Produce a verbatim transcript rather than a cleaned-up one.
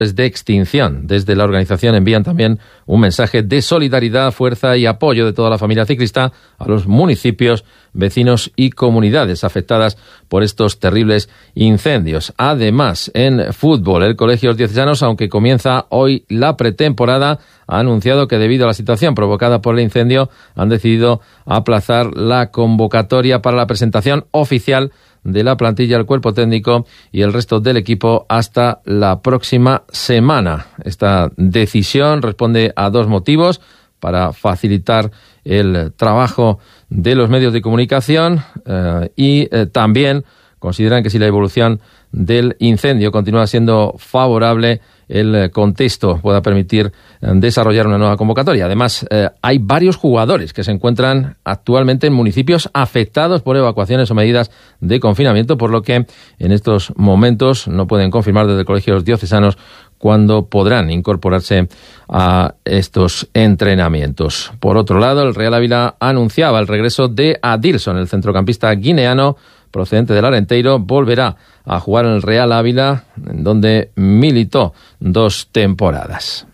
de extinción. Desde la organización envían también un mensaje de solidaridad, fuerza y apoyo de toda la familia ciclista a los municipios, vecinos y comunidades afectadas por estos terribles incendios. Además, en fútbol, el Colegios Diocesanos, aunque comienza hoy la pretemporada, ha anunciado que debido a la situación provocada por el incendio han decidido aplazar la convocatoria para la presentación oficial de la plantilla, el cuerpo técnico y el resto del equipo hasta la próxima semana. Esta decisión responde a dos motivos: para facilitar el trabajo de los medios de comunicación eh, y eh, también consideran que si la evolución del incendio continúa siendo favorable, el contexto pueda permitir eh, desarrollar una nueva convocatoria. Además, eh, hay varios jugadores que se encuentran actualmente en municipios afectados por evacuaciones o medidas de confinamiento, por lo que en estos momentos no pueden confirmar desde Colegios Diocesanos cuándo podrán incorporarse a estos entrenamientos. Por otro lado, el Real Ávila anunciaba el regreso de Adilson, el centrocampista guineano procedente del Arenteiro, volverá a jugar en el Real Ávila, en donde militó dos temporadas.